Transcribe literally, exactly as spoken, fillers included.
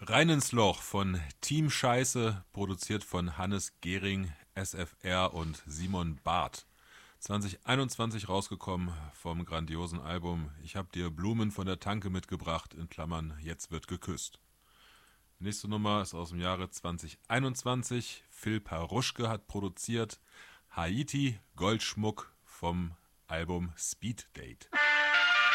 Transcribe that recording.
Rein ins Loch von Team Scheiße, produziert von Hannes Gehring, S F R und Simon Barth. zwanzig einundzwanzig rausgekommen vom grandiosen Album Ich hab dir Blumen von der Tanke mitgebracht, in Klammern, jetzt wird geküsst. Nächste Nummer ist aus dem Jahre zwanzig einundzwanzig. Phil Paruschke hat produziert Haiti Goldschmuck vom Album Speed Date.